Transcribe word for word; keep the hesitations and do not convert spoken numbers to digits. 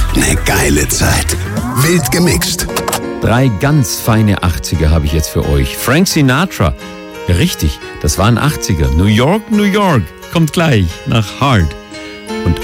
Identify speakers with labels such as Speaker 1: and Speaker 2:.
Speaker 1: Eine geile Zeit. Wild gemixt.
Speaker 2: Drei ganz feine achtziger habe ich jetzt für euch. Frank Sinatra. Ja, richtig, das waren achtziger. New York, New York. Kommt gleich nach Hard.